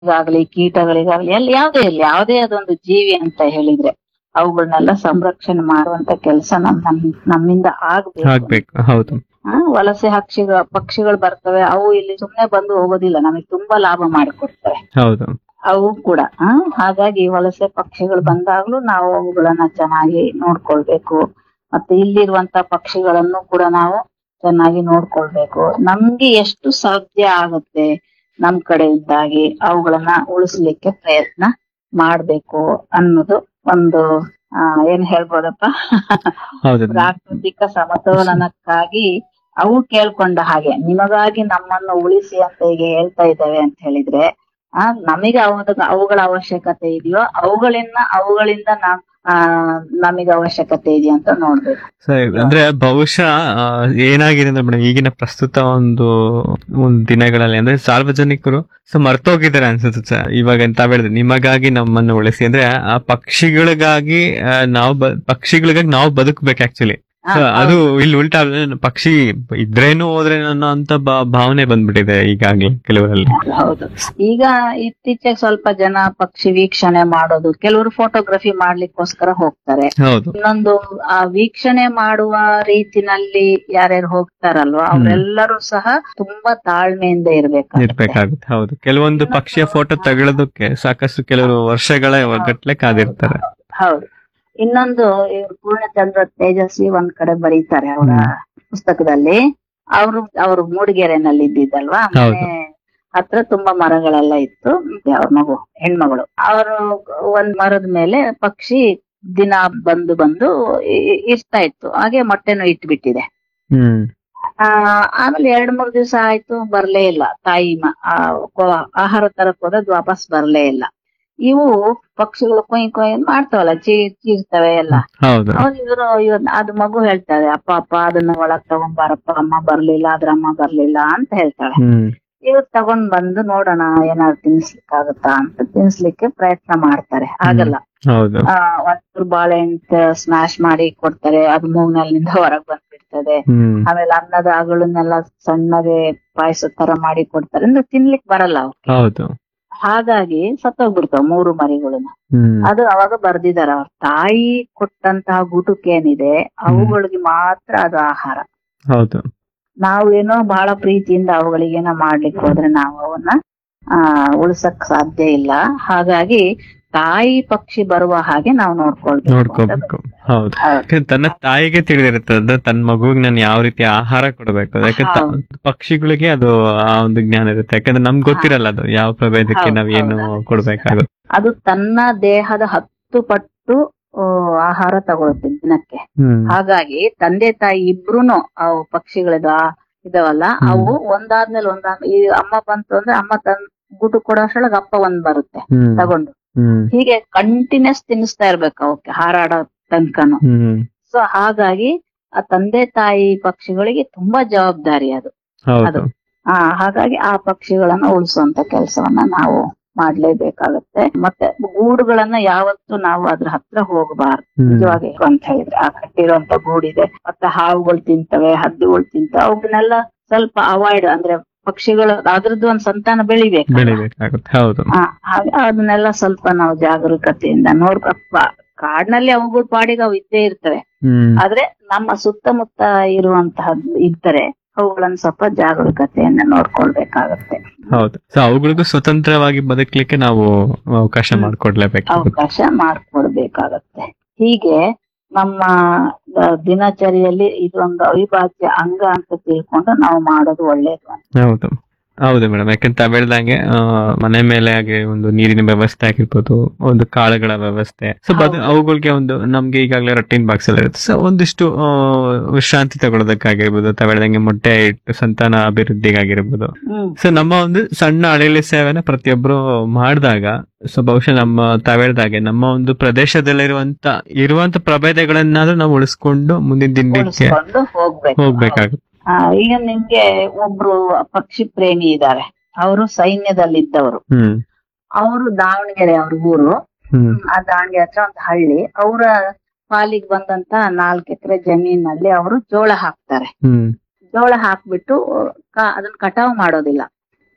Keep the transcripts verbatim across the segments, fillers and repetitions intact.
ಈಗಾಗ್ಲಿ ಕೀಟಗಳಿಗಾಗ್ಲಿ ಎಲ್ಲಿ ಯಾವುದೇ ಇರ್ಲಿ ಯಾವುದೇ ಅದೊಂದು ಜೀವಿ ಅಂತ ಹೇಳಿದ್ರೆ ಅವುಗಳನ್ನೆಲ್ಲ ಸಂರಕ್ಷಣೆ ಮಾಡುವಂತ ಕೆಲಸ ನಮ್ ನಮ್ ನಮ್ಮಿಂದ ಆಗ್ಬೇಕು. ಆಗ್ಬೇಕು. ಹೌದು. ಆ, ವಲಸೆ ಹಕ್ಷಿಗಳ ಪಕ್ಷಿಗಳು ಬರ್ತವೆ, ಅವು ಇಲ್ಲಿ ಸುಮ್ನೆ ಬಂದು ಹೋಗೋದಿಲ್ಲ, ನಮಗೆ ತುಂಬಾ ಲಾಭ ಮಾಡಿಕೊಡ್ತವೆ ಹೌದು. ಅವು ಕೂಡ. ಆ ಹಾಗಾಗಿ ವಲಸೆ ಪಕ್ಷಿಗಳು ಬಂದಾಗ್ಲೂ ನಾವು ಅವುಗಳನ್ನ ಚೆನ್ನಾಗಿ ನೋಡ್ಕೊಳ್ಬೇಕು. ಮತ್ತೆ ಇಲ್ಲಿರುವಂತ ಪಕ್ಷಿಗಳನ್ನು ಕೂಡ ನಾವು ಚೆನ್ನಾಗಿ ನೋಡ್ಕೊಳ್ಬೇಕು. ನಮ್ಗೆ ಎಷ್ಟು ಸಾಧ್ಯ ಆಗುತ್ತೆ ನಮ್ ಕಡೆಯಿಂದಾಗಿ ಅವುಗಳನ್ನ ಉಳಿಸ್ಲಿಕ್ಕೆ ಪ್ರಯತ್ನ ಮಾಡ್ಬೇಕು ಅನ್ನೋದು ಒಂದು ಆ ಏನ್ ಹೇಳ್ಬೋದಪ್ಪ ಹೌದು. ಪ್ರಾಕೃತಿಕ ಸಮತೋಲನಕ್ಕಾಗಿ ಅವು ಕೇಳ್ಕೊಂಡ ಹಾಗೆ ನಿಮಗಾಗಿ ನಮ್ಮನ್ನು ಉಳಿಸಿ ಅಂತ ಈಗ ಹೇಳ್ತಾ ಇದ್ದಾವೆ ಅಂತ ಹೇಳಿದ್ರೆ ಆ ನಮಗೆ ಅವ ಅವುಗಳ ಅವಶ್ಯಕತೆ ಇದೆಯೋ ಅವುಗಳಿಂದ ಅವುಗಳಿಂದ ನಾವ್ ಆ ನಮಗೆ ಅವಶ್ಯಕತೆ ಇದೆಯಾ ಅಂತ ನೋಡ್ಬೇಕು. ಸರಿ. ಅಂದ್ರೆ ಬಹುಶಃ ಆ, ಏನಾಗಿದೆ ಅಂದ್ರೆ ಮೇಡಮ್ ಈಗಿನ ಪ್ರಸ್ತುತ ಒಂದು ಒಂದು ದಿನಗಳಲ್ಲಿ ಅಂದ್ರೆ ಸಾರ್ವಜನಿಕರು ಸೊ ಮರ್ತೋಗಿದ್ದಾರೆ ಅನ್ಸುತ್ತೆ ಸರ್. ಇವಾಗ ತಾವ್ ಹೇಳಿದ್ರೆ ನಿಮಗಾಗಿ ನಮ್ಮನ್ನು ಉಳಿಸಿ ಅಂದ್ರೆ ಆ ಪಕ್ಷಿಗಳಿಗಾಗಿ ಆ, ನಾವು ಬ- ಪಕ್ಷಿಗಳಿಗಾಗಿ ನಾವು ಬದುಕ್ಬೇಕು ಆಕ್ಚುಲಿ. ಹಾ, ಅದು ಇಲ್ಲಿ ಉಲ್ಟಾ ಪಕ್ಷಿ ಇದ್ರೇನು ಹೋದ್ರೆ ಅನ್ನೋ ಅಂತ ಭಾ- ಭಾವನೆ ಬಂದ್ಬಿಟ್ಟಿದೆ ಈಗಾಗ್ಲೇ ಕೆಲವರಲ್ಲಿ. ಹೌದು. ಈಗ ಇತ್ತೀಚೆಗೆ ಸ್ವಲ್ಪ ಜನ ಪಕ್ಷಿ ವೀಕ್ಷಣೆ ಮಾಡೋದು, ಕೆಲವರು ಫೋಟೋಗ್ರಫಿ ಮಾಡ್ಲಿಕ್ಕೋಸ್ಕರ ಹೋಗ್ತಾರೆ. ಹೌದು. ಇನ್ನೊಂದು ಆ ವೀಕ್ಷಣೆ ಮಾಡುವ ರೀತಿನಲ್ಲಿ ಯಾರ್ಯಾರು ಹೋಗ್ತಾರಲ್ವಾ ಅವರೆಲ್ಲರೂ ಸಹ ತುಂಬಾ ತಾಳ್ಮೆಯಿಂದ ಇರ್ಬೇಕಾಗುತ್ತೆ. ಇರ್ಬೇಕಾಗುತ್ತೆ. ಹೌದು. ಕೆಲವೊಂದು ಪಕ್ಷಿಯ ಫೋಟೋ ತಗೊಳ್ಳೋದಕ್ಕೆ ಸಾಕಷ್ಟು ಕೆಲವರು ವರ್ಷಗಳ ಗಟ್ಲೆ ಕಾದಿರ್ತಾರೆ. ಹೌದು. ಇನ್ನೊಂದು ಇವ್ರು ಪೂರ್ಣಚಂದ್ರ ತೇಜಸ್ವಿ ಒಂದ್ ಕಡೆ ಬರೀತಾರೆ ಅವರ ಪುಸ್ತಕದಲ್ಲಿ. ಅವರು ಅವರು ಮೂಡಿಗೆರೆನಲ್ಲಿ ಇದ್ದಿದ್ದಲ್ವಾ, ಹೌದು. ಮನೆ ಹತ್ರ ತುಂಬಾ ಮರಗಳೆಲ್ಲ ಇತ್ತು. ಮತ್ತೆ ಅವ್ರ ಮಗು ಹೆಣ್ಮಗಳು ಅವರು ಒಂದ್ ಮರದ ಮೇಲೆ ಪಕ್ಷಿ ದಿನ ಬಂದು ಬಂದು ಇ- ಇರ್ತಾ ಇತ್ತು. ಹಾಗೆ ಮೊಟ್ಟೆನೂ ಇಟ್ಬಿಟ್ಟಿದೆ. ಹ್ಮ್. ಆ ಆಮೇಲೆ ಎರಡ್ ಮೂರ್ ದಿವಸ ಆಯ್ತು, ಬರ್ಲೇ ಇಲ್ಲ ತಾಯಿ ಮ- ಆ, ಕೊ- ಆಹಾರ ತರಕ್ ಹೋದದ್ ವಾಪಸ್ ಬರ್ಲೇ ಇಲ್ಲ. ಇವು ಪಕ್ಷಿಗಳು ಕೊಯ್ ಕೊಯ್ ಮಾಡ್ತಾವಲ್ಲ, ಚೀ ಚೀರ್ತವೆ ಎಲ್ಲ. ಹೌದು. ಅವಾಗ ಇವರು ಇವತ್ ಅದು ಮಗು ಹೇಳ್ತಾಳೆ, ಅಪ್ಪ ಅಪ್ಪ ಅದನ್ನ ಒಳಗ್ ತಗೊಂಬಾರಪ್ಪ, ಅಮ್ಮ ಬರ್ಲಿಲ್ಲ, ಅದ್ರ ಅಮ್ಮ ಬರ್ಲಿಲ್ಲ ಅಂತ ಹೇಳ್ತಾಳೆ. ಹ್ಮ್. ಇವ್ರು ತಗೊಂಡ್ ಬಂದು ನೋಡೋಣ ಏನಾದ್ರು ತಿನ್ಸ್ಲಿಕ್ಕಾಗತ್ತಾ ಅಂತ ತಿನ್ಸ್ಲಿಕ್ಕೆ ಪ್ರಯತ್ನ ಮಾಡ್ತಾರೆ. ಆಗಲ್ಲ. ಹೌದು. ಆ ಒಂಚೂರು ಬಾಳೆಹಣ್ಣು ಸ್ಮ್ಯಾಶ್ ಮಾಡಿ ಕೊಡ್ತಾರೆ, ಅದು ಮೂಗ್ನಲ್ಲಿಂದ ಹೊರಗ್ ಬಂದ್ಬಿಡ್ತದೆ. ಹ್ಮ್. ಆಮೇಲೆ ಅನ್ನದ ಅಗಳನ್ನೆಲ್ಲ ಸಣ್ಣಗೆ ಪಾಯಸ ತರ ಮಾಡಿ ಕೊಡ್ತಾರೆ, ಅಂದ್ರೆ ತಿನ್ಲಿಕ್ ಬರಲ್ಲ ಅವ್ಕೆ. ಹೌದು. ಹಾಗಾಗಿ ಸತ್ತೋಗ್ಬಿಡ್ತಾವ ಮೂರು ಮರಿಗಳನ್ನ. ಹ್ಮ್. ಅದು ಅವಾಗ ಬರ್ದಿದಾರ, ಅವ್ರ ತಾಯಿ ಕೊಟ್ಟಂತಹ ಗುಟುಕೇನಿದೆ ಅವುಗಳಿಗೆ ಮಾತ್ರ ಅದು ಆಹಾರ. ಹೌದು. ನಾವೇನೋ ಬಹಳ ಪ್ರೀತಿಯಿಂದ ಅವುಗಳಿಗೇನೋ ಮಾಡ್ಲಿಕ್ಕೆ ಹೋದ್ರೆ ನಾವು ಅವನ್ನ ಆ ಉಳ್ಸಕ್ ಸಾಧ್ಯ ಇಲ್ಲ. ಹಾಗಾಗಿ ತಾಯಿ ಪಕ್ಷಿ ಬರುವ ಹಾಗೆ ನಾವು ನೋಡ್ಕೊಳ್ಬೇಕು. ನೋಡ್ಕೋಬೇಕು. ಹೌದು. ಹೌದು. ಯಾಕಂದ್ರೆ ತನ್ನ ತಾಯಿಗೆ ತಿಳಿದಿರುತ್ತದೆ ತನ್ನ ಮಗುವಿಗೆ ನಾನು ಯಾವ ರೀತಿ ಆಹಾರ ಕೊಡಬೇಕು. ಯಾಕಂದ್ರೆ ಹೌದು. ತ- ಪಕ್ಷಿಗಳಿಗೆ ಅದು ಆ ಒಂದು ಜ್ಞಾನ ಇರುತ್ತೆ. ಯಾಕಂದ್ರೆ ನಮ್ಗೆ ಗೊತ್ತಿರಲ್ಲ ಅದು ಯಾವ ಪ್ರಭೇದಕ್ಕೆ ಹೌದು, ನಾವ್ ಏನು ಹೌದು. ಕೊಡ್ಬೇಕಾಗುತ್ತೆ. ಅದು ತನ್ನ ದೇಹದ ಹತ್ತು ಪಟ್ಟು ಆ, ಆಹಾರ ತಗೊಳುತ್ತೆ ದಿನಕ್ಕೆ. ಹ್ಮ್. ಹಾಗಾಗಿ ತಂದೆ ತಾಯಿ ಇಬ್ರುನು ಅವು ಪಕ್ಷಿಗಳದ ಇದಾವಲ್ಲ, ಅವು ಒಂದಾದ್ಮೇಲೆ ಒಂದಾದ್ಮೇಲೆ ಈ ಅಮ್ಮ ಬಂತು ಅಂದ್ರೆ ಅಮ್ಮ ತನ್ ಗುಟು ಕೊಡೋ ಅಷ್ಟೊಳಗೆ ಅಪ್ಪ ಒಂದ್ ಬರುತ್ತೆ ಹ್ಮ್. ತಗೊಂಡು. ಹ್ಮ್. ಹೀಗೆ ಕಂಟಿನ್ಯೂಸ್ ತಿನ್ನಿಸ್ತಾ ಇರ್ಬೇಕು ಅವಕ್ಕೆ ಹಾರಾಡೋ ತನಕನು. ಹ್ಮ್. ಸೊ ಹಾಗಾಗಿ ಆ ತಂದೆ ತಾಯಿ ಪಕ್ಷಿಗಳಿಗೆ ತುಂಬಾ ಜವಾಬ್ದಾರಿ ಅದು. ಹೌದು. ಅದು. ಆ ಹಾಗಾಗಿ ಆ ಪಕ್ಷಿಗಳನ್ನ ಉಳಿಸುವಂತ ಕೆಲಸವನ್ನ ನಾವು ಮಾಡ್ಲೇಬೇಕಾಗತ್ತೆ. ಮತ್ತೆ ಗೂಡುಗಳನ್ನ ಯಾವತ್ತೂ ನಾವು ಅದ್ರ ಹತ್ರ ಹೋಗಬಾರ್ದು. ಹ್ಮ್. ನಿಜವಾಗಿ ಅಂತ ಹೇಳಿದ್ರೆ ಆ ಕಟ್ಟಿರುವಂತ ಗೂಡಿದೆ, ಮತ್ತೆ ಹಾವುಗಳು ತಿಂತವೆ, ಹದ್ದುಗಳು ತಿಂತವೆ, ಅವನ್ನೆಲ್ಲ ಸ್ವಲ್ಪ ಅವಾಯ್ಡ್ ಅಂದ್ರೆ ಪಕ್ಷಿಗಳು ಅದ್ರದ್ದು ಒಂದ್ ಸಂತಾನ ಬೆಳಿಬೇಕು. ಬೆಳಿಬೇಕಾಗುತ್ತೆ. ಹೌದು. ಆ, ಹಾಗೆ ಅದನ್ನೆಲ್ಲ ಸ್ವಲ್ಪ ನಾವು ಜಾಗರೂಕತೆಯಿಂದ ನೋಡ್ಬೇಕ. ಕಾಡಿನಲ್ಲಿ ಅವುಗಳ ಪಾಡಿಗೆ ಅವು ಇದ್ದೇ ಇರ್ತವೆ. ಹ್ಮ್. ಆದ್ರೆ ನಮ್ಮ ಸುತ್ತಮುತ್ತ ಇರುವಂತಹದ್ದು ಇದ್ದರೆ ಅವುಗಳನ್ನ ಸ್ವಲ್ಪ ಜಾಗರೂಕತೆಯಿಂದ ನೋಡ್ಕೊಳ್ಬೇಕಾಗತ್ತೆ. ಹೌದು. ಸೊ ಅವುಗಳಿಗೂ ಸ್ವತಂತ್ರವಾಗಿ ಬದುಕಲಿಕ್ಕೆ ನಾವು ಅವಕಾಶ ಮಾಡಿಕೊಡ್ಲೇಬೇಕಾಗುತ್ತೆ. ಅವಕಾಶ ಮಾಡ್ಕೊಡ್ಬೇಕಾಗತ್ತೆ. ಹೀಗೆ ನಮ್ಮ ಆ, ದಿನಚರಿಯಲ್ಲಿ ಇದೊಂದು ಅವಿಭಾಜ್ಯ ಅಂಗ ಅಂತ ತಿಳ್ಕೊಂಡು ನಾವು ಮಾಡೋದು ಒಳ್ಳೇದು ಅಂತ. ಹೌದು. ಹೌದು ಮೇಡಮ್. ಯಾಕಂತ ತಾವ್ ಹೇಳ್ದಂಗೆ ಆ, ಮನೆ ಮೇಲೆ ಹಾಗೆ ಒಂದು ನೀರಿನ ವ್ಯವಸ್ಥೆ ಆಗಿರ್ಬೋದು, ಒಂದು ಕಾಳುಗಳ ವ್ಯವಸ್ಥೆ. ಸೊ ಬದು ಹೌದು. ಅವುಗಳಿಗೆ ಒಂದು ನಮ್ಗೆ ಈಗಾಗಲೇ ರೊಟೀನ್ ಬಾಕ್ಸ್ ಎಲ್ಲ ಇರುತ್ತೆ. ಸೊ ಒಂದಿಷ್ಟು ಆ, ವಿಶ್ರಾಂತಿ ತಗೊಳ್ಳೋದಕ್ಕಾಗಿರ್ಬೋದು, ತಾವ್ ಹೇಳ್ದಂಗೆ ಮೊಟ್ಟೆ ಇಟ್ಟು ಸಂತಾನ ಅಭಿವೃದ್ಧಿಗಾಗಿರ್ಬೋದು. ಹ್ಮ್ ಸೊ ನಮ್ಮ ಒಂದು ಸಣ್ಣ ಅಳಿಲಿ ಸೇವೆನ ಪ್ರತಿಯೊಬ್ರು ಮಾಡಿದಾಗ ಸೊ ಬಹುಶಃ ನಮ್ಮ ತಾವ್ ಹೇಳ್ದಾಗೆ ನಮ್ಮ ಒಂದು ಪ್ರದೇಶದಲ್ಲಿರುವಂತ ಇರುವಂತ ಪ್ರಭೇದಗಳನ್ನಾದ್ರೂ ನಾವು ಉಳಿಸ್ಕೊಂಡು ಮುಂದಿನ ದಿನಕ್ಕೆ ಉಳಿಸ್ಕೊಂಡು ಹೋಗ್ಬೇಕು. ಹೋಗ್ಬೇಕಾಗುತ್ತೆ. ಆ, ಈಗ ನಿಮ್ಗೆ ಒಬ್ರು ಪಕ್ಷಿ ಪ್ರೇಮಿ ಇದ್ದಾರೆ, ಅವರು ಸೈನ್ಯದಲ್ಲಿದ್ದವರು. ಹ್ಮ್. ಅವರು ದಾವಣಗೆರೆ ಅವ್ರ ಊರು. ಹ್ಮ್. ಆ ದಾವಣಗೆರೆ ಹತ್ರ ಒಂದು ಹಳ್ಳಿ. ಅವರ ಪಾಲಿಗೆ ಬಂದಂತ ನಾಲ್ಕು ಎಕರೆ ಜಮೀನಲ್ಲಿ ಅವರು ಜೋಳ ಹಾಕ್ತಾರೆ. ಹ್ಮ್. ಜೋಳ ಹಾಕ್ಬಿಟ್ಟು ಕ- ಅದನ್ನ ಕಟಾವ್ ಮಾಡೋದಿಲ್ಲ.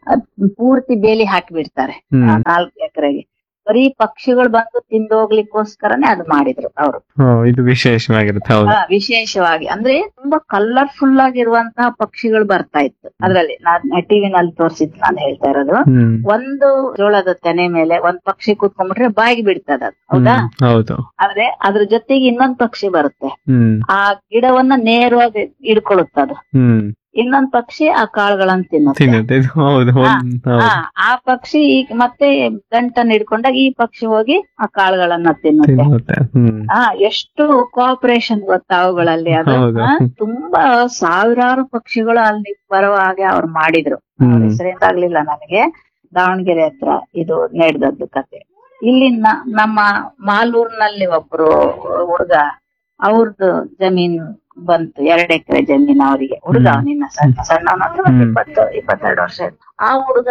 ಅದ್ ಪೂರ್ತಿ ಬೇಲಿ ಹಾಕಿಬಿಡ್ತಾರೆ ಹ್ಮ್. ನಾಲ್ಕು ಎಕರೆಗೆ. ಬರೀ ಪಕ್ಷಿಗಳು ಬಂದು ತಿಂದೋಗ್ಲಿಕ್ಕೋಸ್ಕರನೇ ಅದು ಮಾಡಿದ್ರು ಅವರು. ಓ, ಇದು ವಿಶೇಷವಾಗಿರುತ್ತೆ. ಹೌದು. ವಿಶೇಷವಾಗಿ ಅಂದ್ರೆ ತುಂಬಾ ಕಲರ್ಫುಲ್ ಆಗಿರುವಂತಹ ಪಕ್ಷಿಗಳು ಬರ್ತಾ ಇತ್ತು ಅದ್ರಲ್ಲಿ. ನಾನ್ ಟಿವಿನಲ್ಲಿ ತೋರಿಸಿದ್ ನಾನು ಹೇಳ್ತಾ ಇರೋದು. ಹ್ಮ್. ಒಂದು ಜೋಳದ ತೆನೆ ಮೇಲೆ ಒಂದ್ ಪಕ್ಷಿ ಕೂತ್ಕೊಂಡ್ಬಿಟ್ರೆ ಬಾಯಿಗೆ ಬಿಡ್ತದ ಅದು, ಹೌದಾ? ಹ್ಮ್, ಹೌದು. ಆದ್ರೆ ಅದ್ರ ಜೊತೆಗೆ ಇನ್ನೊಂದ್ ಪಕ್ಷಿ ಬರುತ್ತೆ, ಹ್ಮ್. ಆ ಗಿಡವನ್ನ ನೇರವಾಗಿ ಹಿಡ್ಕೊಳ್ಳುತ್ತದು. ಹ್ಮ್. ಇನ್ನೊಂದ್ ಪಕ್ಷಿ ಆ ಕಾಳುಗಳನ್ನ ತಿನ್ನುತ್ತೆ. ತಿನ್ನುತ್ತೆ. ಇದು ಹೌದು. ಹಾ, ಒಂದ್- ಆ, ಹೌದು. ಆ ಪಕ್ಷಿ ಈಗ ಮತ್ತೆ ಗಂಟನ್ನ ಹಿಡ್ಕೊಂಡಾಗ ಈ ಪಕ್ಷಿ ಹೋಗಿ ಆ ಕಾಳುಗಳನ್ನ ತಿನ್ನುತ್ತೆ. ತಿನ್ನುತ್ತೆ. ಹ್ಮ್. ಆ ಎಷ್ಟು ಕೋಆಪರೇಷನ್ ಗೊತ್ತಾ ಅವುಗಳಲ್ಲಿ. ಅದು ಹೌದು. ಆ, ತುಂಬಾ ಸಾವಿರಾರು ಪಕ್ಷಿಗಳು ಅಲ್ಲಿ ಬರುವ ಹಾಗೆ ಅವ್ರು ಮಾಡಿದ್ರು. ಹ್ಮ್. ಹೆಸರೇನಾಗ್ಲಿಲ್ಲ ನನಗೆ. ದಾವಣಗೆರೆ ಹತ್ರ ಇದು ನಡೆದದ್ದು ಕತೆ. ಇಲ್ಲಿ ನ- ನಮ್ಮ ಮಾಲೂರ್ನಲ್ಲಿ ಒಬ್ರು ಹುಡುಗ, ಅವ್ರದ್ದು ಜಮೀನು ಬಂತು, ಎರಡ್ ಎಕರೆ ಜಮೀನು ಅವರಿಗೆ. ಹುಡುಗ ಹ್ಮ್. ನಿನ್ನ ಸಣ್ಣ ಸಣ್ಣವನಂದ್ರೆ ಒಂದ್ ಹ್ಮ್. ಇಪ್ಪತ್ತು ಇಪ್ಪತ್ತೆರಡು ವರ್ಷ ಇತ್ತು. ಆ ಹುಡುಗ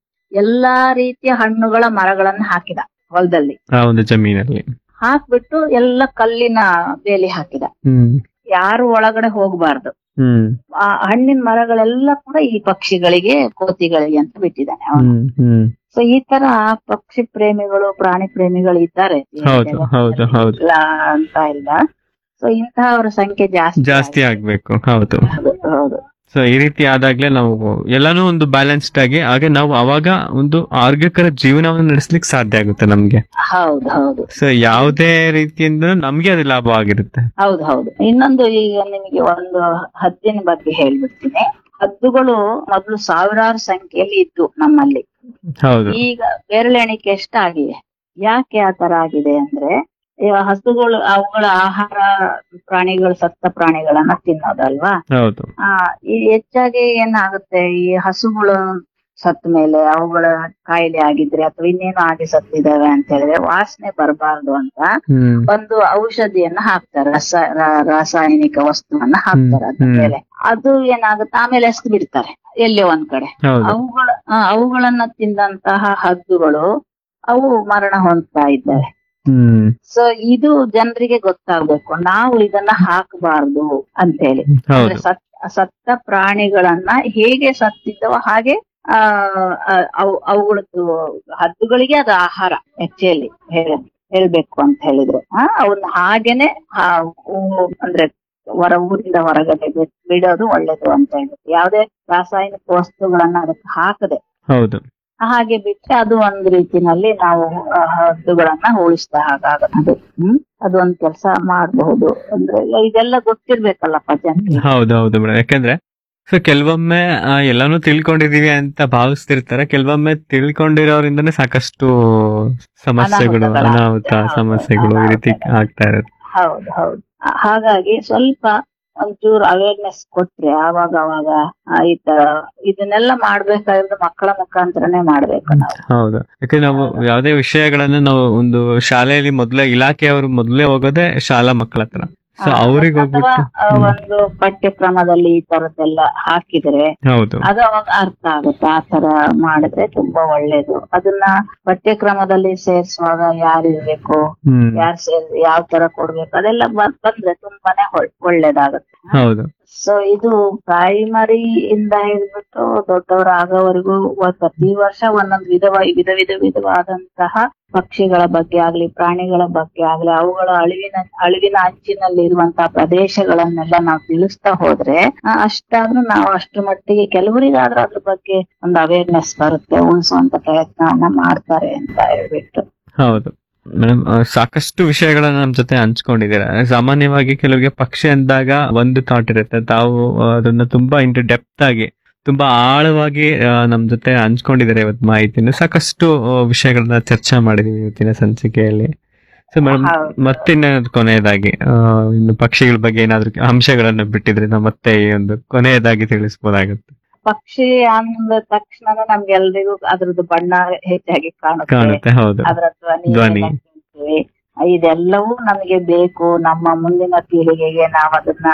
ಎಲ್ಲಾ ರೀತಿಯ ಹಣ್ಣುಗಳ ಮರಗಳನ್ನ ಹಾಕಿದ ಹೊಲದಲ್ಲಿ. ಆ ಒಂದು ಜಮೀನಲ್ಲಿ. ಹಾಕ್ಬಿಟ್ಟು ಎಲ್ಲ ಕಲ್ಲಿನ ಬೇಲಿ ಹಾಕಿದ. ಹ್ಮ್. ಯಾರು ಒಳಗಡೆ ಹೋಗ್ಬಾರ್ದು. ಹ್ಮ್. ಆ ಹಣ್ಣಿನ ಮರಗಳೆಲ್ಲ ಕೂಡ ಈ ಪಕ್ಷಿಗಳಿಗೆ, ಕೋತಿಗಳಿಗೆ ಅಂತ ಬಿಟ್ಟಿದ್ದಾನೆ ಅವನು. ಹ್ಮ್. ಹ್ಮ್. ಸೊ ಈ ತರ ಪಕ್ಷಿ ಪ್ರೇಮಿಗಳು, ಪ್ರಾಣಿ ಪ್ರೇಮಿಗಳು ಇದ್ದಾರೆ. ಹೌದು, ಹೌದು, ಹೌದು. ಇಲ್ಲ ಅಂತ ಇಲ್ಲ. ಸೊ ಇಂತಹವರ ಸಂಖ್ಯೆ ಜಾಸ್ತಿ ಜಾಸ್ತಿ ಆಗ್ಬೇಕು. ಹೌದು. ಹೌದು, ಹೌದು. ಸೊ ಈ ರೀತಿ ಆದಾಗ್ಲೇ ನಾವು ಎಲ್ಲಾನು ಒಂದು ಬ್ಯಾಲೆನ್ಸ್ಡ್ ಆಗಿ, ಹಾಗೆ ನಾವು ಅವಾಗ ಒಂದು ಆರೋಗ್ಯಕರ ಜೀವನವನ್ನು ನಡೆಸ್ಲಿಕ್ಕೆ ಸಾಧ್ಯ ಆಗುತ್ತೆ ನಮ್ಗೆ. ಹೌದು, ಹೌದು, ಸೊ ಯಾವುದೇ ರೀತಿಯಿಂದ ನಮ್ಗೆ ಅದು ಲಾಭ ಆಗಿರುತ್ತೆ. ಹೌದು, ಹೌದು. ಇನ್ನೊಂದು, ಈಗ ನಿಮಗೆ ಒಂದು ಹದ್ದಿನ ಬಗ್ಗೆ ಹೇಳ್ಬಿಡ್ತೀನಿ. ಹದ್ದುಗಳು ಮೊದಲು ಸಾವಿರಾರು ಸಂಖ್ಯೆಯಲ್ಲಿ ಇದ್ದು ನಮ್ಮಲ್ಲಿ. ಹೌದು. ಈಗ ಬೆರಳೆಣಿಕೆ ಎಷ್ಟಾಗಿವೆ. ಯಾಕೆ ಆ ತರ ಆಗಿದೆ ಅಂದ್ರೆ, ಈ ಹಸುಗಳು ಅವುಗಳ ಆಹಾರ ಪ್ರಾಣಿಗಳು, ಸತ್ತ ಪ್ರಾಣಿಗಳನ್ನ ತಿನ್ನೋದಲ್ವಾ. ಹೌದು. ಆ ಈ ಹೆಚ್ಚಾಗಿ ಏನಾಗುತ್ತೆ, ಈ ಹಸುಗಳು ಸತ್ತ ಮೇಲೆ ಅವುಗಳ ಕಾಯಿಲೆ ಆಗಿದ್ರೆ ಅಥವಾ ಇನ್ನೇನು ಆಗಿ ಸತ್ತಿದಾವೆ ಅಂತ ಹೇಳಿದ್ರೆ ವಾಸನೆ ಬರಬಾರ್ದು ಅಂತ ಹ್ಮ್. ಒಂದು ಔಷಧಿಯನ್ನ ಹಾಕ್ತಾರೆ, ರಸ ರ- ರಾಸಾಯನಿಕ ವಸ್ತುವನ್ನ ಹಾಕ್ತಾರೆ ಅದ್ರ ಹ್ಮ್. ಮೇಲೆ. ಅದು ಏನಾಗುತ್ತೆ, ಆಮೇಲೆ ಎಸ್ದು ಬಿಡ್ತಾರೆ ಎಲ್ಲೇ ಒಂದ್ ಕಡೆ. ಹೌದು. ಅವುಗಳ ಆ, ಅವುಗಳನ್ನ ತಿಂದಂತಹ ಹದ್ದುಗಳು ಅವು ಮರಣ ಹೊಂದ್ತಾ ಇದ್ದಾವೆ. ಹ್ಮ್. ಸೊ ಇದು ಜನರಿಗೆ ಗೊತ್ತಾಗ್ಬೇಕು, ನಾವು ಇದನ್ನ ಹಾಕಬಾರ್ದು ಅಂತೇಳಿ. ಅಂದ್ರೆ ಹೌದು. ಸತ್ ಸತ್ತ ಪ್ರಾಣಿಗಳನ್ನ ಹೇಗೆ ಸತ್ತಿದ್ದವ ಹಾಗೆ ಆ ಆ- ಅವು ಅವುಗಳದ್ದು ಹದ್ದುಗಳಿಗೆ ಅದು ಆಹಾರ ಆಕ್ಚುಲಿ ಹೇಳ್ಬೇಕು ಅಂತ ಹೇಳಿದ್ರೆ. ಆ ಅವನ್ನ ಹಾಗೇನೆ ಆ, ಊ- ಅಂದ್ರೆ ಹೊರ ಊರಿಂದ ಹೊರಗಡೆ ಬಿಡ್- ಬಿಡೋದು ಒಳ್ಳೇದು ಅಂತ ಹೇಳುತ್ತೆ. ಯಾವುದೇ ರಾಸಾಯನಿಕ ವಸ್ತುಗಳನ್ನ ಅದಕ್ಕೆ ಹಾಕದೆ ಹೌದು. ಹಾಗೆ ಬಿಟ್ರೆ ಅದು ಒಂದ್ ರೀತಿನಲ್ಲಿ ನಾವು ಆ, ಹದ್ದುಗಳನ್ನ ಉಳಿಸಿದ ಹಾಗಾಗುತ್ತೆ. ಅದು ಹ್ಮ್ ಅದು ಒಂದ್ ಕೆಲಸ ಮಾಡಬಹುದು. ಅಂದ್ರೆ ಇದೆಲ್ಲ ಗೊತ್ತಿರ್ಬೇಕಲ್ಲಪ್ಪ ಜನರಿಗೆ. ಹೌದು, ಹೌದು ಮೇಡಮ್. ಯಾಕಂದ್ರೆ ಸೊ ಕೆಲವೊಮ್ಮೆ ಆ, ಎಲ್ಲಾನು ತಿಳ್ಕೊಂಡಿದೀವಿ ಅಂತ ಭಾವಿಸ್ತಿರ್ತಾರೆ. ಕೆಲವೊಮ್ಮೆ ತಿಳ್ಕೊಂಡಿರೋರಿಂದನೇ ಸಾಕಷ್ಟು ಸಮಸ್ಯೆಗಳು, ಅನಾಹುತಗಳಾಗುತ್ತೆ. ಅನಾಹುತ ಹೌದು, ಸಮಸ್ಯೆಗಳು ಈ ರೀತಿ ಅನಾಹುತ. ಆಗ್ತಾ ಇರುತ್ತೆ. ಹೌದು, ಹೌದು. ಆ, ಹಾಗಾಗಿ ಸ್ವಲ್ಪ ಒಂಚೂರು ಅವೇರ್ನೆಸ್ ಕೊಟ್ರೆ ಆವಾಗ ಅವಾಗ ಆ, ಈ ತರ ಇದನ್ನೆಲ್ಲ ಮಾಡ್ಬೇಕಾದ್ರೆ ಮಕ್ಕಳ ಮುಖಾಂತರನೇ ಮಾಡ್ಬೇಕು ನಾವು. ಹೌದು. ಯಾಕಂದ್ರೆ ನಾವು ಯಾವುದೇ ವಿಷಯಗಳನ್ನ ನಾವು ಒಂದು ಶಾಲೆಯಲ್ಲಿ ಮೊದ್ಲೇ ಇಲಾಖೆಯವರು ಮೊದ್ಲೇ ಹೋಗೋದೇ ಶಾಲಾ ಮಕ್ಕಳ ಹತ್ರ. ಸೊ ಅವ್ರಿಗೆ ಅಥವಾ ಹೋಗ್ಬಿಟ್ಟು ಆ, ಹ್ಮ್. ಒಂದು ಪಠ್ಯಕ್ರಮದಲ್ಲಿ ಈ ತರದ್ದೆಲ್ಲ ಹಾಕಿದ್ರೆ ಹೌದು. ಅದು ಅವಾಗ ಅರ್ಥ ಆಗುತ್ತೆ. ಆ ತರ ಮಾಡಿದ್ರೆ ತುಂಬಾ ಒಳ್ಳೇದು. ಅದನ್ನ ಪಠ್ಯಕ್ರಮದಲ್ಲಿ ಸೇರಿಸುವಾಗ ಯಾರು ಇರ್ಬೇಕು, ಹ್ಮ್. ಯಾರು ಸೇರ್ ಯಾವ ತರ ಕೊಡ್ಬೇಕು, ಅದೆಲ್ಲ ಬ- ಬಂದ್ರೆ ತುಂಬಾನೇ ಒಳ್- ಒಳ್ಳೇದಾಗುತ್ತೆ. ಹೌದು. ಸೊ ಇದು ಪ್ರೈಮರಿ ಇಂದ ಹಿಡಿದ್ಬಿಟ್ಟು ದೊಡ್ಡವರಾಗೋವರೆಗೂ ಪ್ರತಿ ವರ್ಷ ಒಂದೊಂದು ವಿಧವ ವಿಧ ವಿಧ ವಿಧವಾದಂತಹ ಪಕ್ಷಿಗಳ ಬಗ್ಗೆ ಆಗ್ಲಿ, ಪ್ರಾಣಿಗಳ ಬಗ್ಗೆ ಆಗ್ಲಿ, ಅವುಗಳ ಅಳಿವಿನ ಅಳಿವಿನ ಅಂಚಿನಲ್ಲಿ ಇರುವಂತಹ ಪ್ರದೇಶಗಳನ್ನೆಲ್ಲ ನಾವು ತಿಳಿಸ್ತಾ ಹೋದ್ರೆ ಆ, ಅಷ್ಟಾದ್ರೂ ನಾವು ಅಷ್ಟು ಮಟ್ಟಿಗೆ ಕೆಲವರಿಗಾದ್ರೂ ಅದ್ರ ಬಗ್ಗೆ ಒಂದು ಅವೇರ್ನೆಸ್ ಬರುತ್ತೆ, ಉಳಿಸುವಂತ ಪ್ರಯತ್ನವನ್ನ ಮಾಡ್ತಾರೆ ಅಂತ ಹೇಳ್ಬಿಟ್ಟು. ಹೌದು ಮೇಡಮ್, ಸಾಕಷ್ಟು ವಿಷಯಗಳನ್ನ ನಮ್ ಜೊತೆ ಹಂಚ್ಕೊಂಡಿದ್ದೀರಾ. ಸಾಮಾನ್ಯವಾಗಿ ಕೆಲವರಿಗೆ ಪಕ್ಷಿ ಅಂದಾಗ ಒಂದು ಥಾಟ್ ಇರುತ್ತೆ, ತಾವು ಆ, ಅದನ್ನ ತುಂಬಾ ಇಂಟು ಡೆಪ್ತ್ ಆಗಿ, ತುಂಬಾ ಆಳವಾಗಿ ಆ, ನಮ್ ಜೊತೆ ಹಂಚ್ಕೊಂಡಿದ್ದಾರೆ ಇವತ್ತು ಮಾಹಿತಿನ. ಸಾಕಷ್ಟು ಆ, ವಿಷಯಗಳನ್ನ ಚರ್ಚೆ ಮಾಡಿದೀವಿ ಇವತ್ತಿನ ಸಂಚಿಕೆಯಲ್ಲಿ. ಸೊ ಮೇಡಮ್, ಹೌದು. ಮತ್ತಿನ್ನೇನಾದ್ರು ಕೊನೆಯದಾಗಿ ಆ, ಇನ್ನು ಪಕ್ಷಿಗಳ ಬಗ್ಗೆ ಏನಾದ್ರು ಅಂಶಗಳನ್ನ ಬಿಟ್ಟಿದ್ರೆ ನಾವು ಮತ್ತೆ ಈ ಒಂದು ಕೊನೆಯದಾಗಿ ತಿಳಿಸ್ಬೋದಾಗುತ್ತೆ. ಪಕ್ಷಿ ಅಂದ ತಕ್ಷಣ ನಮ್ಗೆಲ್ರಿಗೂ ಅದ್ರದ್ದು ಬಣ್ಣ ಹೆಚ್ಚಾಗಿ ಕಾಣುತ್ತೆ, ಕಾಣುತ್ತೆ. ಹೌದು. ಅದರ ಧ್ವನಿ ಧ್ವನಿ. ಎಲ್ಲ ಕೇಳ್ತೀವಿ. ಇದೆಲ್ಲವೂ ನಮಗೆ ಬೇಕು. ನಮ್ಮ ಮುಂದಿನ ಪೀಳಿಗೆಗೆ ನಾವು ಅದನ್ನ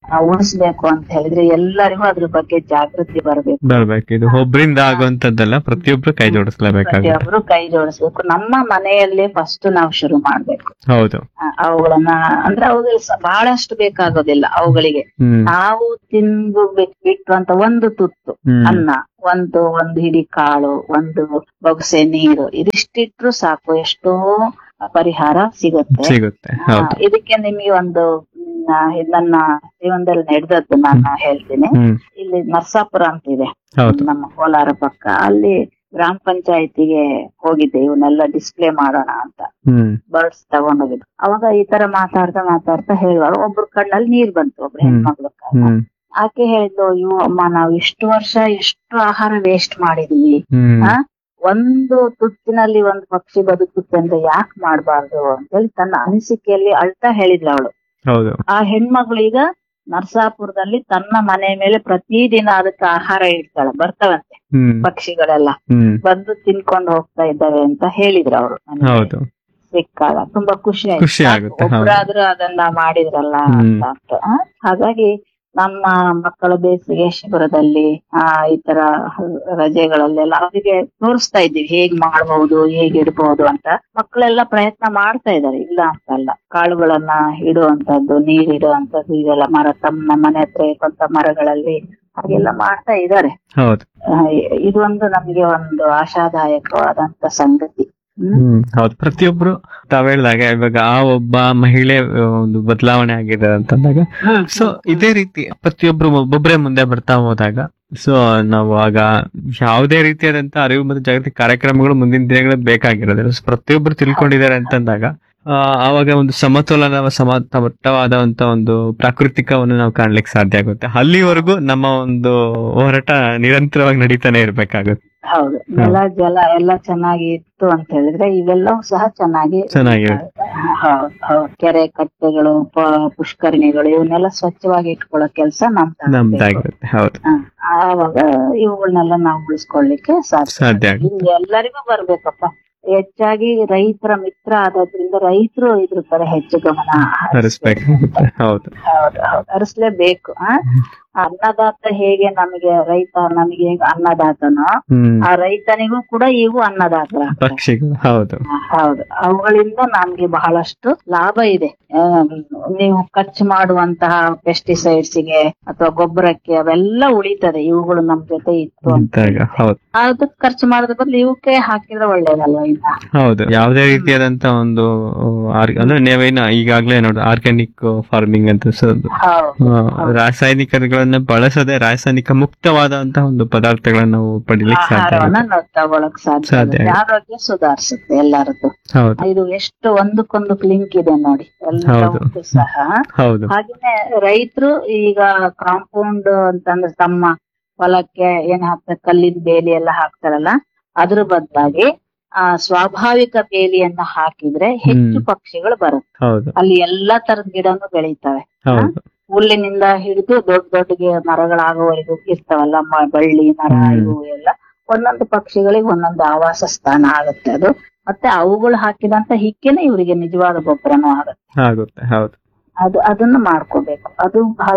ಆ, ಉಳಿಸ್ಬೇಕು ಅಂತ ಹೇಳಿದ್ರೆ ಎಲ್ಲರಿಗೂ ಅದ್ರ ಬಗ್ಗೆ ಜಾಗೃತಿ ಬರಬೇಕು. ಬರ್ಬೇಕು. ಇದು ಒಬ್ರಿಂದ ಆಗುವಂತದ್ದಲ್ಲ, ಪ್ರತಿಯೊಬ್ರು ಕೈ ಜೋಡಿಸ್ಲೇಬೇಕಾಗುತ್ತೆ. ಪ್ರತಿಯೊಬ್ರು ಕೈ ಜೋಡಿಸ್ಬೇಕು. ನಮ್ಮ ಮನೆಯಲ್ಲೇ ಫಸ್ಟ್ ನಾವು ಶುರು ಮಾಡ್ಬೇಕು. ಹೌದು. ಆ, ಅವುಗಳನ್ನ ಅಂದ್ರೆ ಅವುಗಳಿಗೆ ಸ- ಬಹಳಷ್ಟು ಬೇಕಾಗೋದಿಲ್ಲ ಅವುಗಳಿಗೆ. ಹ್ಮ್ ನಾವು ತಿಂದು ಬಿಟ್- ಬಿಟ್ಟು ಅಂತ ಒಂದು ತುತ್ತು ಹ್ಮ್ ಅನ್ನ, ಒಂದು ಒಂದು ಹಿಡಿ ಕಾಳು, ಒಂದು ಬೊಗಸೆ ನೀರು, ಇದಿಷ್ಟಿಟ್ರು ಸಾಕು, ಎಷ್ಟೋ ಪರಿಹಾರ ಸಿಗುತ್ತೆ. ಸಿಗುತ್ತೆ. ಆ, ಹೌದು. ಇದಕ್ಕೆ ನಿಮಗೆ ಒಂದು ಮ್, ಆ, ಇದ್ ನನ್ನ ಜೀವನದಲ್ಲಿ ನಡೆದದ್ದು ನಾನು ಹೇಳ್ತೀನಿ. ಹ್ಮ್ ಇಲ್ಲಿ ನರ್ಸಾಪುರ ಅಂತ ಇದೆ ಹೌದು. ನಮ್ಮ ಕೋಲಾರ ಪಕ್ಕ. ಅಲ್ಲಿ ಗ್ರಾಮ ಪಂಚಾಯತಿಗೆ ಹೋಗಿದ್ದೆ ಇವನ್ನೆಲ್ಲ ಡಿಸ್ಪ್ಲೇ ಮಾಡೋಣ ಅಂತ, ಹ್ಮ್ ಬರ್ಡ್ಸ್ ತಗೊಂಡೋಗಿದ್ದು. ಅವಾಗ ಈ ತರ ಮಾತಾಡ್ತಾ ಮಾತಾಡ್ತಾ ಹೇಳುವಾಗ ಒಬ್ರು ಕಣ್ಣಲ್ಲಿ ನೀರ್ ಬಂತು, ಒಬ್ರು ಹ್ಮ್. ಹೆಣ್ಮಕ್ಳು ಕಣ್ಣ. ಹ್ಮ್ ಆಕೆ ಹೇಳಿದ್ಲು, ಅಯ್ಯೋ ಅಮ್ಮ, ನಾವು ಇಷ್ಟು ವರ್ಷ ಎಷ್ಟು ಆಹಾರ ವೇಸ್ಟ್ ಮಾಡಿದೀವಿ, ಹ್ಮ್ ಆ ಒಂದು ತುತ್ತಿನಲ್ಲಿ ಒಂದು ಪಕ್ಷಿ ಬದುಕುತ್ತೆ ಅಂದ್ರೆ ಯಾಕೆ ಮಾಡ್ಬಾರ್ದು ಅಂತೇಳಿ ತನ್ನ ಅನಿಸಿಕೆಯಲ್ಲಿ ಅಳ್ತಾ ಹೇಳಿದ್ಲು ಅವಳು. ಹೌದು. ಆ ಹೆಣ್ಮಗಳು ಈಗ ನರ್ಸಾಪುರದಲ್ಲಿ ತನ್ನ ಮನೆ ಮೇಲೆ ಪ್ರತಿದಿನ ಅದಕ್ಕೆ ಆಹಾರ ಇಡ್ತಾಳೆ, ಬರ್ತಾವಂತೆ ಹ್ಮ್ ಪಕ್ಷಿಗಳೆಲ್ಲ ಹ್ಮ್ ಬಂದು ತಿನ್ಕೊಂಡು ಹೋಗ್ತಾ ಇದ್ದಾವೆ ಅಂತ ಹೇಳಿದ್ರು ಅವರು. ಹೌದು. ಸಿಕ್ಕಾಗ ತುಂಬಾ ಖುಷಿ ಖುಷಿ ಆಯ್ತು, ಆಗುತ್ತೆ. ಹೌದು. ಒಬ್ರಾದ್ರೂ ಅದನ್ನ ಮಾಡಿದ್ರಲ್ಲ ಹ್ಮ್. ಅಂತ ಅಂತ. ಆ, ಹಾಗಾಗಿ ನಮ್ಮ ಮಕ್ಕಳ ಬೇಸಿಗೆ ಶಿಬಿರದಲ್ಲಿ ಆ ಈ ತರ ರಜೆಗಳಲ್ಲೆಲ್ಲ ಅವರಿಗೆ ತೋರಿಸ್ತಾ ಇದ್ದೀವಿ ಹೇಗ್ ಮಾಡ್ಬಹುದು, ಹೇಗ್ ಇಡ್ಬಹುದು ಅಂತ. ಮಕ್ಕಳೆಲ್ಲ ಪ್ರಯತ್ನ ಮಾಡ್ತಾ ಇದ್ದಾರೆ, ಇಲ್ಲ ಅಂತಲ್ಲ. ಕಾಳುಗಳನ್ನ ಇಡುವಂತದ್ದು, ನೀರ್ ಇಡುವಂತದ್ದು, ಇದೆಲ್ಲ ಮರ ತಮ್ಮ ಮನೆ ಹತ್ರ ಇರುವಂತ ಮರಗಳಲ್ಲಿ ಹಾಗೆಲ್ಲ ಮಾಡ್ತಾ ಇದ್ದಾರೆ. ಹೌದು. ಆ, ಇದು ಒಂದು ನಮ್ಗೆ ಒಂದು ಆಶಾದಾಯಕವಾದಂತ ಸಂಗತಿ. ಹ್ಮ್ ಹ್ಮ್ ಹೌದು. ಪ್ರತಿಯೊಬ್ರು ತಾವ್ ಹೇಳ್ದಾಗ ಇವಾಗ ಆ ಒಬ್ಬ ಮಹಿಳೆ ಆ, ಒಂದು ಬದಲಾವಣೆ ಆಗಿದೆ ಅಂತಂದಾಗ, ಹ್ಮ್ ಸೊ ಇದೇ ರೀತಿ ಪ್ರತಿಯೊಬ್ರು ಒಬ್ಬೊಬ್ಬರೇ ಮುಂದೆ ಬರ್ತಾ ಹೋದಾಗ, ಸೊ ನಾವು ಆಗ ಯಾವುದೇ ರೀತಿಯಾದಂತ ಅರಿವು ಮತ್ತು ಜಾಗೃತಿ ಕಾರ್ಯಕ್ರಮಗಳು ಮುಂದಿನ ದಿನಗಳಲ್ಲಿ ಬೇಕಾಗಿರೋದಿಲ್ಲ. ಸೊ ಪ್ರತಿಯೊಬ್ರು ತಿಳ್ಕೊಂಡಿದ್ದಾರೆ ಅಂತಂದಾಗ ಆ, ಆವಾಗ ಒಂದು ಸಮತೋಲನ ಸಮತಟ್ಟವಾದಂತ ಒಂದು ಪ್ರಾಕೃತಿಕವನ್ನು ನಾವು ಕಾಣ್ಲಿಕ್ಕೆ ಸಾಧ್ಯ ಆಗುತ್ತೆ. ಅಲ್ಲಿವರೆಗೂ ನಮ್ಮ ಒಂದು ಹೋರಾಟ ನಿರಂತರವಾಗಿ ನಡೀತಾನೆ ಇರ್ಬೇಕಾಗುತ್ತೆ. ಹೌದು. ನೆಲ ಜಲ ಎಲ್ಲ ಚೆನ್ನಾಗಿ ಇತ್ತು ಅಂತ ಹೇಳಿದ್ರೆ ಇವೆಲ್ಲವೂ ಸಹ ಚೆನ್ನಾಗಿ ಚೆನ್ನಾಗಿರುತ್ತೆ. ಹೌದು ಹೌದು. ಕೆರೆ ಕಟ್ಟೆಗಳು, ಪ- ಪುಷ್ಕರಣಿಗಳು ಇವನ್ನೆಲ್ಲ ಸ್ವಚ್ಛವಾಗಿ ಇಟ್ಕೊಳ್ಳೋ ಕೆಲಸ ನಮ್ದಾಗಬೇಕು. ನಮ್ದಾಗಿರುತ್ತೆ. ಹೌದು. ಹ, ಆವಾಗ ಇವುಗಳನ್ನೆಲ್ಲ ನಾವು ಉಳಿಸ್ಕೊಳ್ಳಿಕ್ಕೆ ಸಾಧ್ಯ. ಸಾಧ್ಯ ಆಗುತ್ತೆ. ಇದು ಎಲ್ಲರಿಗೂ ಬರ್ಬೇಕಪ್ಪ. ಹೆಚ್ಚಾಗಿ ರೈತರ ಮಿತ್ರ ಆಗೋದ್ರಿಂದ ರೈತರು ಇದ್ರ ಕಡೆ ಹೆಚ್ಚು ಗಮನ ಹರಿಸ್ಬೇಕಾಗುತ್ತೆ. ಹೌದು. ಹೌದು ಹೌದು ಹರಿಸ್ಲೇಬೇಕು. ಆ ಅನ್ನದಾತ ಹೇಗೆ ನಮಗೆ ರೈತ ನಮಗೆ ಹೇಗೆ ಅನ್ನದಾತನೋ, ಹ್ಮ್ ಆ ರೈತನಿಗೂ ಕೂಡ ಇವು ಅನ್ನದಾತರ. ಪಕ್ಷಿಗಳು. ಹೌದು. ಹೌದು. ಅವುಗಳಿಂದ ನಮ್ಗೆ ಬಹಳಷ್ಟು ಲಾಭ ಇದೆ. ಆ, ನೀವು ಖರ್ಚು ಮಾಡುವಂತಹ ಪೆಸ್ಟಿಸೈಡ್ಸ್ ಗೆ ಅಥವಾ ಗೊಬ್ಬರಕ್ಕೆ ಅವೆಲ್ಲ ಉಳಿತದೆ, ಇವುಗಳು ನಮ್ ಜೊತೆ ಇತ್ತು ಅಂತ. ಅಂತಾಗ ಹೌದು. ಅದಕ್ಕೆ ಖರ್ಚು ಮಾಡೋದ್ರ ಬದಲು ಇವಕ್ಕೆ ಹಾಕಿದ್ರೆ ಒಳ್ಳೇದಲ್ವ ಇನ್ನ. ಹೌದು. ಯಾವುದೇ ರೀತಿಯಾದಂತ ಒಂದು ಆರ್- ಅಂದ್ರೆ ನೀವೇನ ಈಗಾಗ್ಲೇ ನೋಡಿ ಆರ್ಗ್ಯಾನಿಕ್ ಫಾರ್ಮಿಂಗ್ ಅಂತ ಸೊ ಹೌದು ಆ, ರಾಸಾಯನಿಕಗಳನ್ನ ಬಳಸದೆ ರಾಸಾಯನಿಕ ಮುಕ್ತವಾದಂತಹ ಒಂದು ಪದಾರ್ಥಗಳನ್ನ ನಾವು ಪಡಿಲಿಕ್ಕೆ ಸಾಧ್ಯ ಆಹಾರವನ್ನ ಆಗುತ್ತೆ. ನಾವು ತಗೊಳಕ್ ಸಾಧ್ಯ ಸಾಧ್ಯ ಆಗುತ್ತೆ. ಆಗುತ್ತೆ. ಆರೋಗ್ಯ ಸುಧಾರಿಸುತ್ತೆ ಎಲ್ಲರದ್ದು. ಹೌದು. ಇದು ಎಷ್ಟು ಒಂದಕ್ಕೊಂದಕ್ಕೆ ಲಿಂಕ್ ಇದೆ ನೋಡಿ ಎಲ್ಲವಕ್ಕೂ ಸಹ. ಹೌದು. ಹಾಗೇನೆ ರೈತರು ಈಗ ಕಾಂಪೌಂಡ್ ಅಂತಂದ್ರೆ ತಮ್ಮ ಹೊಲಕ್ಕೆ ಏನ್ ಹಾಕ್ತಾರೆ, ಕಲ್ಲಿನ ಬೇಲಿ ಎಲ್ಲ ಹಾಕ್ತಾರಲ್ಲ, ಅದ್ರ ಬದಲಾಗಿ ಆ ಸ್ವಾಭಾವಿಕ ಬೇಲಿಯನ್ನ ಹಾಕಿದ್ರೆ ಹೆಚ್ಚು ಹ್ಮ್. ಪಕ್ಷಿಗಳು ಬರುತ್ತೆ. ಹೌದು. ಅಲ್ಲಿ ಎಲ್ಲಾ ತರದ ಗಿಡನು ಬೆಳೀತವೆ. ಹೌದು. ಹುಲ್ಲಿನಿಂದ ಹಿಡಿದು ದೊಡ್ಡ ದೊಡ್ಡ ಗಿ- ಮರಗಳಾಗೋವರೆಗೂ ಇರ್ತಾವಲ್ಲ, ಮ- ಬಳ್ಳಿ ಮರ, ಹ್ಮ್. ಇವು ಎಲ್ಲ ಒಂದೊಂದು ಪಕ್ಷಿಗಳಿಗೆ ಒಂದೊಂದು ಆವಾಸ ಸ್ಥಾನ ಆಗುತ್ತೆ ಅದು. ಮತ್ತೆ ಅವುಗಳು ಹಾಕಿದಂತ ಹಿಕ್ಕೆನೆ ಇವರಿಗೆ ನಿಜವಾದ ಗೊಬ್ಬರನೂ ಆಗುತ್ತೆ. ಆಗುತ್ತೆ. ಹೌದು. ಅದು ಅದನ್ನ ಮಾಡ್ಕೋಬೇಕು. ಅದು ಬಹಳ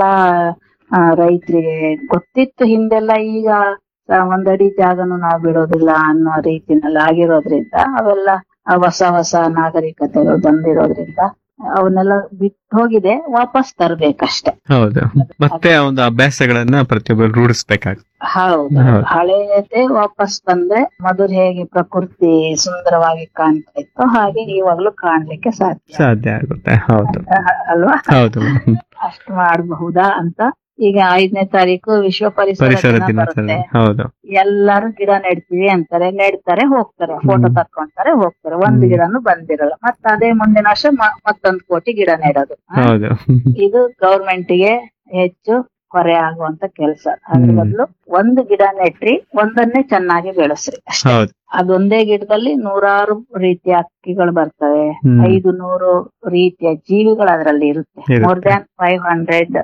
ಆ, ರೈತರಿಗೆ ಗೊತ್ತಿತ್ತು ಹಿಂದೆಲ್ಲ. ಈಗ ಆ, ಒಂದಡಿ ಜಾಗನು ನಾವು ಬಿಡೋದಿಲ್ಲ ಅನ್ನೋ ರೀತಿನಲ್ಲಿ ಆಗಿರೋದ್ರಿಂದ ಅವೆಲ್ಲ ಆ ಹೊಸ ಹೊಸ ನಾಗರಿಕತೆಗಳು ಬಂದಿರೋದ್ರಿಂದ ಅವನ್ನೆಲ್ಲ ಬಿಟ್ಟು ಹೋಗಿದೆ, ವಾಪಸ್ ತರ್ಬೇಕಷ್ಟೆ. ಹೌದು. ಮತ್ತೆ ಆ ಒಂದು ಅಭ್ಯಾಸಗಳನ್ನ ಪ್ರತಿಯೊಬ್ಬರು ರೂಢಿಸ್ಬೇಕಾಗುತ್ತೆ. ಹೌದು. ಹೌದು. ಹಳೆಯದೇ ವಾಪಸ್ ಬಂದ್ರೆ ಮೊದಲು ಹೇಗೆ ಪ್ರಕೃತಿ ಸುಂದರವಾಗಿ ಕಾಣ್ತಾ ಇತ್ತು ಹಾಗೆ ಇವಾಗ್ಲೂ ಕಾಣ್ಲಿಕ್ಕೆ ಸಾಧ್ಯ ಸಾಧ್ಯ ಆಗುತ್ತೆ. ಹೌದು. ಅ- ಅಲ್ವಾ? ಹೌದು. ಅಷ್ಟು ಮಾಡಬಹುದಾ ಅಂತ. ಈಗ ಐದನೇ ತಾರೀಕು ವಿಶ್ವ ಪರಿಸರ ಪರಿಸರ ದಿನ ದಿನಾಚರಣೆ. ಬರುತ್ತೆ. ಹೌದು. ಎಲ್ಲಾರು ಗಿಡ ನೆಡ್ತೀವಿ ಅಂತಾರೆ, ನೆಡ್ತಾರೆ, ಹೋಗ್ತಾರೆ, ಫೋಟೋ ಹ್ಮ್. ತಕ್ಕೊಂತಾರೆ, ಹೋಗ್ತಾರೆ. ಒಂದ್ ಹ್ಮ್. ಗಿಡನು ಬಂದಿರಲ್ಲ. ಮತ್ತ ಅದೇ ಮುಂದಿನ ವರ್ಷ ಮ- ಮತ್ತೊಂದ್ ಕೋಟಿ ಗಿಡ ನೆಡೋದು. ಆ? ಹೌದು. ಇದು ಗೌರ್ಮೆಂಟ್ ಗೆ ಹೆಚ್ಚು ಹೊರೆ ಆಗುವಂತ ಕೆಲಸ. ಅದ್ರ ಹ್ಮ್. ಬದಲು ಒಂದು ಗಿಡ ನೆಟ್ರಿ, ಒಂದನ್ನೇ ಚೆನ್ನಾಗಿ ಬೆಳೆಸ್ರಿ ಅಷ್ಟೇ. ಹೌದು. ಅದೊಂದೇ ಗಿಡದಲ್ಲಿ ನೂರಾರು ರೀತಿಯ ಹಕ್ಕಿಗಳು ಬರ್ತವೆ. ಹ್ಮ್. ಐದು ನೂರು ರೀತಿಯ ಜೀವಿಗಳು ಅದರಲ್ಲಿ ಇರುತ್ತೆ. ಇರುತ್ತೆ. ಮೋರ್ ದ್ಯಾನ್ ಫೈವ್ ಹಂಡ್ರೆಡ್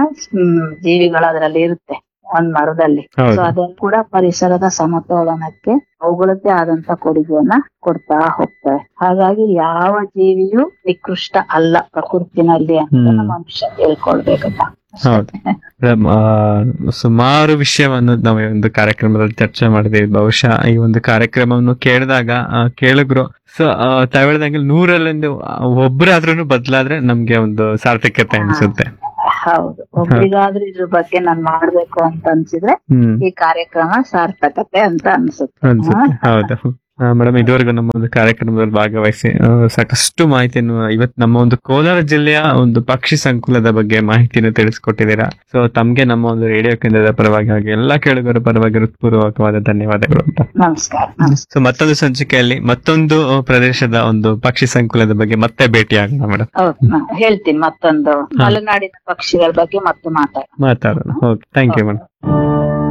ಜೀವಿಗಳು ಅದರಲ್ಲಿ ಇರುತ್ತೆ ಒಂದ್ ಮರದಲ್ಲಿ. ಹೌದು. ಸೊ ಅದನ್ನು ಕೂಡ ಪರಿಸರದ ಸಮತೋಲನಕ್ಕೆ ಅವುಗಳದ್ದೇ ಆದಂತ ಕೊಡುಗೆಯನ್ನ ಕೊಡ್ತಾ ಹೋಗ್ತವೆ. ಹಾಗಾಗಿ ಯಾವ ಜೀವಿಯೂ ನಿಕೃಷ್ಟ ಅಲ್ಲ ಪ್ರಕೃತಿನಲ್ಲಿ ಅಂತ ಹ್ಮ್. ನಮ್ಮ ಅಂಶ ತಿಳ್ಕೊಳ್ಬೇಕಪ್ಪ. ಹೌದು ಮೇಡಮ್, ಆ, ಸುಮಾರು ವಿಷಯವನ್ನು ನಾವು ಈ ಒಂದು ಕಾರ್ಯಕ್ರಮದಲ್ಲಿ ಚರ್ಚೆ ಮಾಡಿದೀವಿ. ಬಹುಶಃ ಈ ಒಂದು ಕಾರ್ಯಕ್ರಮವನ್ನು ಕೇಳಿದಾಗ ಆ, ಕೇಳಿದ್ರು ಸೊ ತಾವ್ ಹೇಳ್ದಂಗೆ ನೂರಲ್ಲಿಂದ ಒಬ್ಬರಾದ್ರೂ ಬದಲಾದ್ರೆ ನಮ್ಗೆ ಒಂದು ಸಾರ್ಥಕ್ಯತೆ ಅನ್ಸುತ್ತೆ. ಹೌದು, ಒಬ್ರಿಗಾದ್ರೂ ಇದ್ರ ಬಗ್ಗೆ ನಾನ್ ಮಾಡ್ಬೇಕು ಅಂತ ಅನ್ಸಿದ್ರೆ ಹ್ಮ್ ಈ ಕಾರ್ಯಕ್ರಮ ಸಾರ್ಥಕತೆ ಅಂತ ಅನ್ಸುತ್ತೆ. ಅನ್ಸುತ್ತೆ. ಹೌದು ಮೇಡಮ್, ಇದುವರೆಗೂ ನಮ್ಮ ಒಂದು ಕಾರ್ಯಕ್ರಮದಲ್ಲಿ ಭಾಗವಹಿಸಿ ಆ, ಸಾಕಷ್ಟು ಮಾಹಿತಿಯನ್ನು ಇವತ್ತು ನಮ್ಮ ಒಂದು ಕೋಲಾರ ಜಿಲ್ಲೆಯ ಒಂದು ಪಕ್ಷಿ ಸಂಕುಲದ ಬಗ್ಗೆ ಮಾಹಿತಿಯನ್ನು ತಿಳಿಸ್ಕೊಟ್ಟಿದ್ದೀರಾ. ಸೊ ತಮ್ಗೆ ನಮ್ಮ ಒಂದು ರೇಡಿಯೋ ಕೇಂದ್ರದ ಪರವಾಗಿ ಹಾಗೆ ಎಲ್ಲಾ ಕೇಳುಗರ ಪರವಾಗಿ ಹೃತ್ಪೂರ್ವಕವಾದ ಧನ್ಯವಾದಗಳು ಅಂತ. ನಮಸ್ಕಾರ. ನಮಸ್ಕಾರ. ಸೊ ಮತ್ತೊಂದು ಸಂಚಿಕೆಯಲ್ಲಿ ಮತ್ತೊಂದು ಪ್ರದೇಶದ ಒಂದು ಪಕ್ಷಿ ಸಂಕುಲದ ಬಗ್ಗೆ ಮತ್ತೆ ಭೇಟಿ ಆಗೋಣ ಮೇಡಮ್. ಹೌದು, ನಾನ್ ಹೇಳ್ತೀನಿ ಮತ್ತೊಂದು ಮಲೆನಾಡಿನ ಪಕ್ಷಿಗಳ ಬಗ್ಗೆ ಮತ್ತೆ ಮಾತಾಡ ಮಾತಾಡೋಣ. Okay, thank you madam.